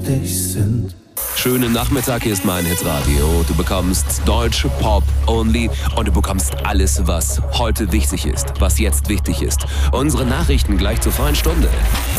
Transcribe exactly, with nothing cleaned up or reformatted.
dich sind. Schönen Nachmittag, hier ist mein Hitradio. Du bekommst deutsche Pop only und du bekommst alles, was heute wichtig ist, was jetzt wichtig ist. Unsere Nachrichten gleich zur freien Stunde.